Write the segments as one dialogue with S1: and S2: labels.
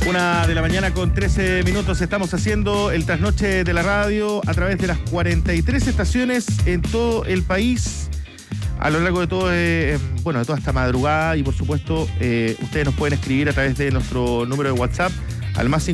S1: 1:00 con 13 minutos. Estamos haciendo el trasnoche de la radio a través de las 43 estaciones en todo el país a lo largo de todo, de toda esta madrugada. Y por supuesto, ustedes nos pueden escribir a través de nuestro número de WhatsApp al más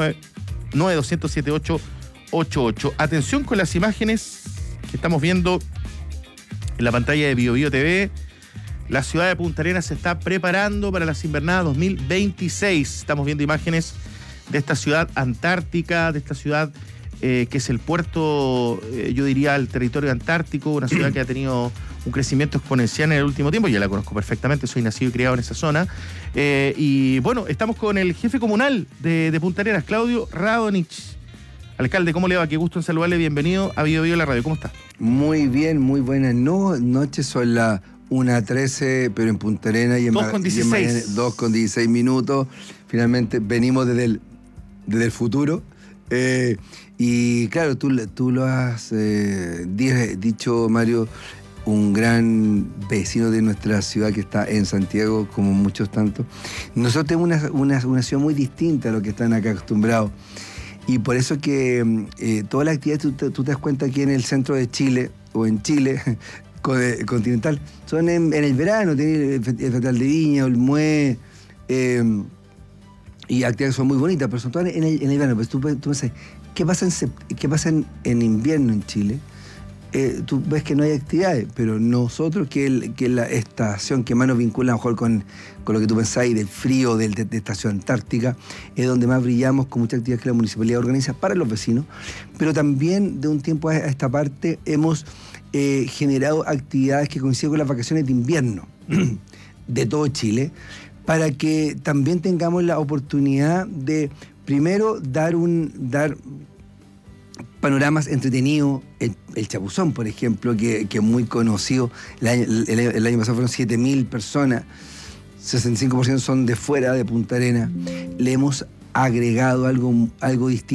S1: 569-900-7888. Atención con las imágenes que estamos viendo en la pantalla de BioBio TV. La ciudad de Punta Arenas se está preparando para las invernadas 2026. Estamos viendo imágenes de esta ciudad antártica, de esta ciudad que es el puerto, yo diría, el territorio antártico, una ciudad que ha tenido un crecimiento exponencial en el último tiempo. Yo la conozco perfectamente, soy nacido y criado en esa zona. Y bueno, estamos con el jefe comunal de Punta Arenas, Claudio Radonich. Alcalde, ¿cómo le va? Qué gusto en saludarle. Bienvenido a BioBio la radio. ¿Cómo está?
S2: Muy bien, muy buenas noches. Son las 1:13, pero en Punta Arenas y en
S1: 2:16.
S2: 2:16 minutos. Finalmente venimos desde el futuro. Y claro, tú lo has dicho, Mario, un gran vecino de nuestra ciudad que está en Santiago, como muchos tantos. Nosotros tenemos una ciudad muy distinta a lo que están acá acostumbrados. Y por eso que todas las actividades, tú te das cuenta aquí en el centro de Chile, o en Chile continental, son en el verano. Tiene el Festival de Viña, el Mue, y actividades son muy bonitas, pero son todas en el verano. Pues tú pensás, ¿qué pasa en invierno en Chile? Tú ves que no hay actividades, pero nosotros, que es la estación que más nos vincula a lo mejor con lo que tú pensáis del frío de estación antártica, es donde más brillamos, con muchas actividades que la municipalidad organiza para los vecinos. Pero también de un tiempo a esta parte hemos generado actividades que coinciden con las vacaciones de invierno de todo Chile, para que también tengamos la oportunidad de, primero, dar panoramas entretenidos. El Chapuzón, por ejemplo, que es muy conocido. El año pasado fueron 7.000 personas, 65% son de fuera de Punta Arenas. Le hemos agregado algo distinto.